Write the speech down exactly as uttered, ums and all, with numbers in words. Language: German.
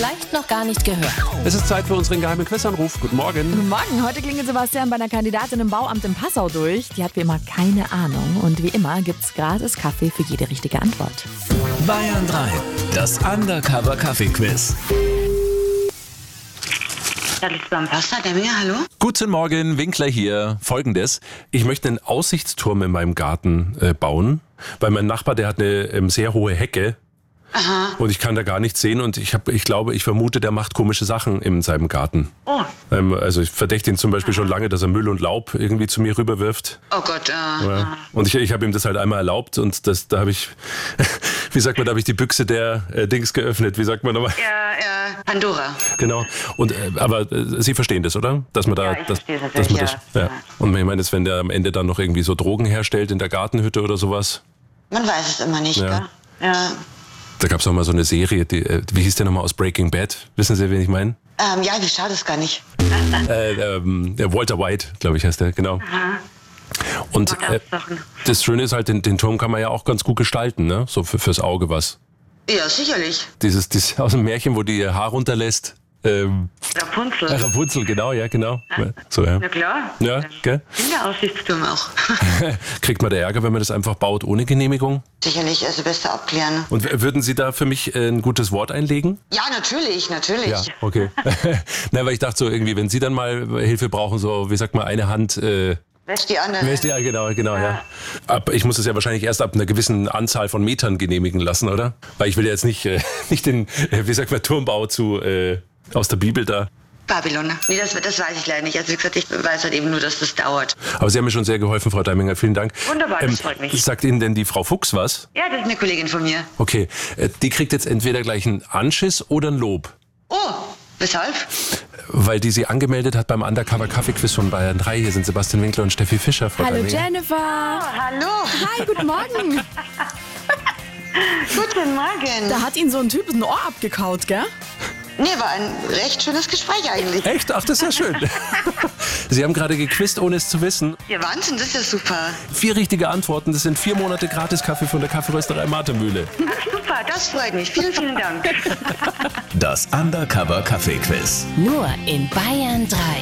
Vielleicht noch gar nicht gehört. Es ist Zeit für unseren geheimen Quizanruf. Guten Morgen. Guten Morgen. Heute klingelt Sebastian bei einer Kandidatin im Bauamt in Passau durch. Die hat wie immer keine Ahnung. Und wie immer gibt's gratis Kaffee für jede richtige Antwort. Bayern drei, das Undercover Kaffee-Quiz. Da liegt beim Pasta, der mir, hallo? Guten Morgen, Winkler hier. Folgendes. Ich möchte einen Aussichtsturm in meinem Garten äh, bauen, weil mein Nachbar, der hat eine ähm, sehr hohe Hecke. Aha. Und ich kann da gar nichts sehen und ich, hab, ich glaube, ich vermute, der macht komische Sachen in seinem Garten. Oh. Ähm, also ich verdächte ihn zum Beispiel schon lange, dass er Müll und Laub irgendwie zu mir rüberwirft. Oh Gott, äh. Ja. Und ich, ich habe ihm das halt einmal erlaubt und das, da habe ich, wie sagt man, da habe ich die Büchse der äh, Dings geöffnet, wie sagt man nochmal? Ja, ja, Pandora. Genau. Und, äh, aber äh, Sie verstehen das, oder? Dass man da, Ja, ich dass, verstehe das, dass man das, ja. ja. Und ich meine, wenn der am Ende dann noch irgendwie so Drogen herstellt in der Gartenhütte oder sowas. Man weiß es immer nicht, Ja. gell? Ja. Da gab es auch mal so eine Serie, die, äh, wie hieß der nochmal aus Breaking Bad? Wissen Sie, wen ich meine? Ähm, ja, wie schade es gar nicht. Äh, ähm, der Walter White, glaube ich, heißt der, genau. Aha. Und Oh, äh, das ist doch- das Schöne ist halt, den, den Turm kann man ja auch ganz gut gestalten, ne? So für, fürs Auge was. Ja, sicherlich. Dieses, dieses aus dem Märchen, wo die ihr Haar runterlässt. Ähm, Rapunzel. äh, Rapunzel, genau, ja, genau. So, ja. Na klar. Ja, gell? Kinderaussichtsturm auch. Kriegt man da Ärger, wenn man das einfach baut ohne Genehmigung? Sicherlich, also besser abklären. Und w- würden Sie da für mich äh, ein gutes Wort einlegen? Ja, natürlich, natürlich. Ja, okay. Na, weil ich dachte so irgendwie, wenn Sie dann mal Hilfe brauchen, so, wie sagt man, eine Hand... Äh, Wäscht die andere. Weißt du, ja, genau, genau, ja. Ab, ich muss es ja wahrscheinlich erst ab einer gewissen Anzahl von Metern genehmigen lassen, oder? Weil ich will ja jetzt nicht, äh, nicht den, äh, wie sagt man, Turmbau zu, äh, aus der Bibel da. Babylon. Nee, das, das weiß ich leider nicht. Also wie gesagt, ich weiß halt eben nur, dass das dauert. Aber Sie haben mir schon sehr geholfen, Frau Deiminger. Vielen Dank. Wunderbar, das freut mich. Sagt Ihnen denn die Frau Fuchs was? Ja, das ist eine Kollegin von mir. Okay, äh, die kriegt jetzt entweder gleich einen Anschiss oder ein Lob. Oh, weshalb? Weil die sie angemeldet hat beim Undercover Kaffee Quiz von Bayern drei. Hier sind Sebastian Winkler und Steffi Fischer. Frau Hallo Deiminger. Jennifer. Hallo. Hi, guten Morgen. Guten Morgen. Da hat Ihnen so ein Typ ein Ohr abgekaut, gell? Nee, war ein recht schönes Gespräch eigentlich. Echt? Ach, das ist ja schön. Sie haben gerade gequizt, ohne es zu wissen. Ja, Wahnsinn, das ist ja super. Vier richtige Antworten. Das sind vier Monate Gratis-Kaffee von der Kaffeerösterei Martermühle. Ach, super, das freut mich. Vielen, vielen Dank. Das Undercover Kaffee-Quiz. Nur in Bayern drei.